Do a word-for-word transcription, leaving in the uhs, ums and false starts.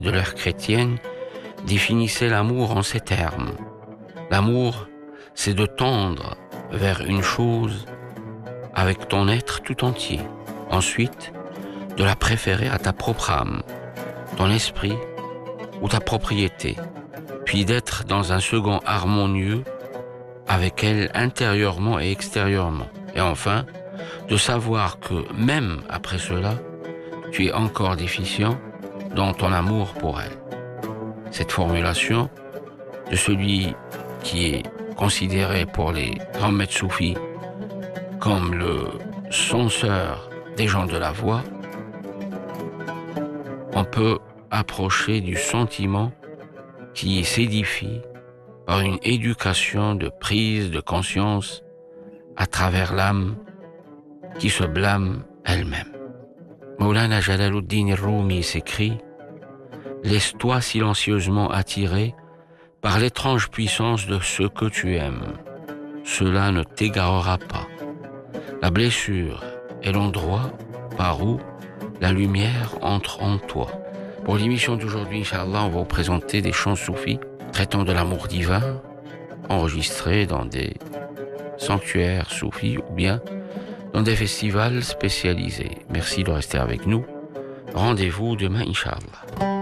de l'ère chrétienne définissaient l'amour en ces termes. L'amour, c'est de tendre vers une chose avec ton être tout entier. Ensuite, de la préférer à ta propre âme, ton esprit ou ta propriété, puis d'être dans un second harmonieux avec elle intérieurement et extérieurement. Et enfin, de savoir que même après cela, tu es encore déficient dans ton amour pour elle. Cette formulation de celui qui est considéré pour les grands maîtres soufis comme le censeur des gens de la voix, on peut approcher du sentiment qui s'édifie par une éducation de prise de conscience à travers l'âme qui se blâme elle-même. Maulana Jalaluddin Rumi s'écrit « Laisse-toi silencieusement attirer par l'étrange puissance de ce que tu aimes. Cela ne t'égarera pas. La blessure est l'endroit par où la lumière entre en toi. » Pour l'émission d'aujourd'hui, Inch'Allah, on va vous présenter des chants soufis traitant de l'amour divin, enregistrés dans des sanctuaires soufis ou bien dans des festivals spécialisés. Merci de rester avec nous. Rendez-vous demain, Inch'Allah.